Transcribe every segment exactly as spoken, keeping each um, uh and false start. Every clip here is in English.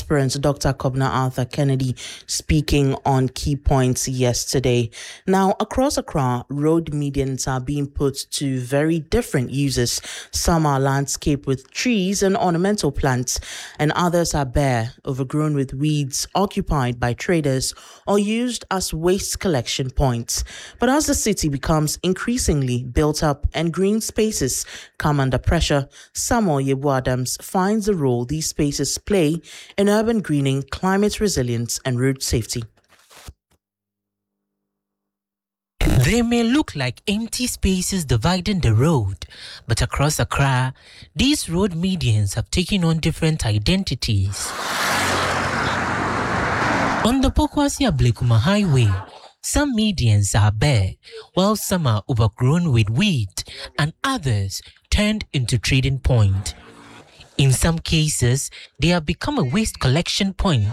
aspirant Doctor Kobna Arthur Kennedy speaking on key points yesterday. Now, across Accra, road medians are being put to very different uses. Some are landscaped with trees and ornamental plants, and others are bare, overgrown with weeds, occupied by traders, or used as waste collection points. But as the city becomes increasingly built up and green spaces come under pressure, Samuel Yebu Adams finds the role these spaces play in urban greening, climate resilience, and road safety. They may look like empty spaces dividing the road, but across Accra, these road medians have taken on different identities. On the Pokwasi-Ablekuma Highway, some medians are bare, while some are overgrown with weed, and others turned into trading point. In some cases, they have become a waste collection point.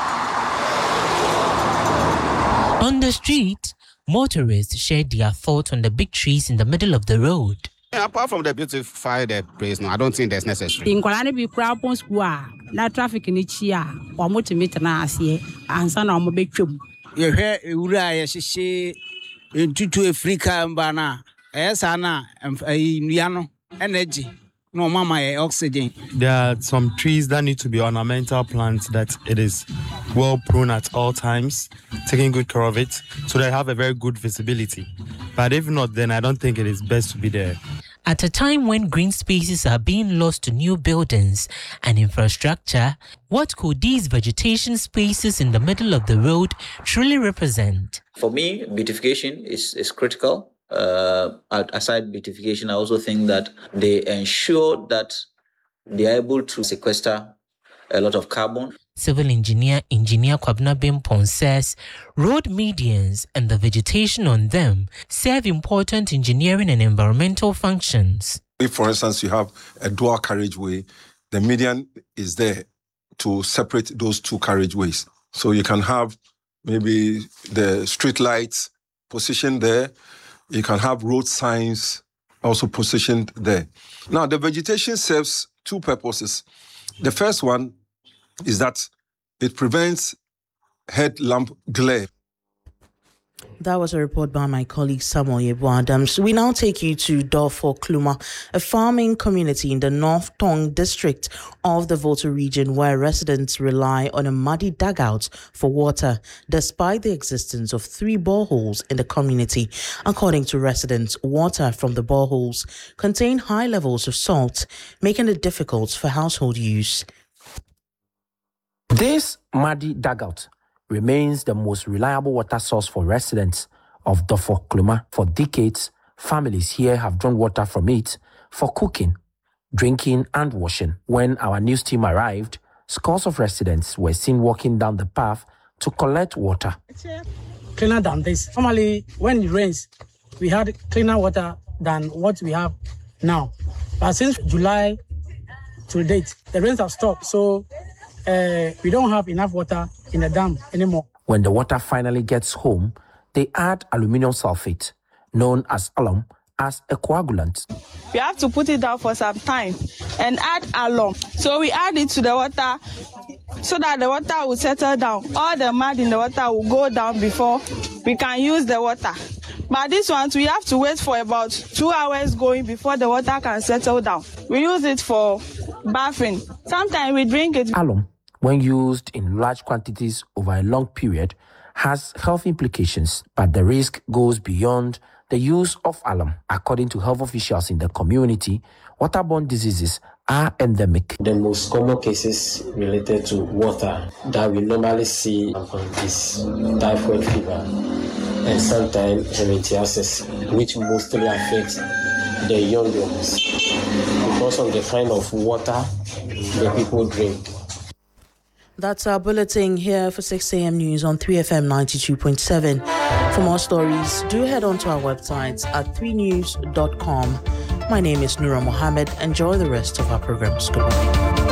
On the street, motorists shared their thoughts on the big trees in the middle of the road. Yeah, apart from the beautify the place, no, I don't think that's necessary. In Kolani be crowd on square, la traffic in each year, or motivate na asie, and son of big chum. You hear Ura, she into Africa and Bana, Esana, and Yano, energy. No, mama, oxygen. There are some trees that need to be ornamental plants that it is well pruned at all times, taking good care of it, so they have a very good visibility. But if not, then I don't think it is best to be there. At a time when green spaces are being lost to new buildings and infrastructure, what could these vegetation spaces in the middle of the road truly represent? For me, beautification is, is critical. Uh, aside beautification, I also think that they ensure that they are able to sequester a lot of carbon. Civil engineer Engineer Kwabna Bimpon says road medians and the vegetation on them serve important engineering and environmental functions. If, for instance, you have a dual carriageway, the median is there to separate those two carriageways. So you can have maybe the street lights positioned there. You can have road signs also positioned there. Now, the vegetation serves two purposes. The first one is that it prevents headlamp glare. That was a report by my colleague Samuel Yebu Adams. We now take you to Dorfo Kluma, a farming community in the North Tong district of the Volta region, where residents rely on a muddy dugout for water, despite the existence of three boreholes in the community. According to residents, water from the boreholes contain high levels of salt, making it difficult for household use. This muddy dugout remains the most reliable water source for residents of Dorfo Kluma. For decades, families here have drawn water from it for cooking, drinking, and washing. When our news team arrived, scores of residents were seen walking down the path to collect water. Cleaner than this. Normally, when it rains, we had cleaner water than what we have now. But since July to date, the rains have stopped, so uh, we don't have enough water in the dam anymore. When the water finally gets home, they add aluminium sulfate, known as alum, as a coagulant. We have to put it down for some time and add alum. So we add it to the water so that the water will settle down. All the mud in the water will go down before we can use the water. But this one, we have to wait for about two hours going before the water can settle down. We use it for bathing. Sometimes we drink it. Alum, when used in large quantities over a long period, has health implications, but the risk goes beyond the use of alum. According to health officials in the community, waterborne diseases are endemic. The most common cases related to water that we normally see is typhoid fever and sometimes hematiasis, which mostly affects the young ones because of the kind of water the people drink. That's our bulletin here for six a.m. news on three F M ninety-two point seven. For more stories, do head on to our website at three news dot com. My name is Nura Mohammed. Enjoy the rest of our programs. Goodbye.